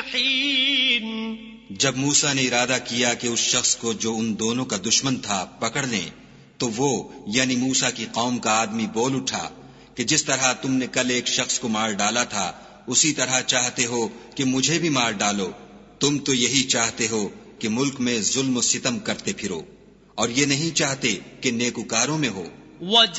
حين जब मूसा ने इरादा किया कि उस शख्स को जो उन दोनों का दुश्मन था पकड़ लें, तो वो यानी मूसा की कौम का आदमी बोल उठा कि जिस तरह तुमने कल एक शख्स को मार डाला था, उसी तरह चाहते हो कि मुझे भी मार डालो। तुम तो यही चाहते हो कि मुल्क में जुल्म और सितम करते फिरो, और ये नहीं चाहते कि नेकुकारों में हो।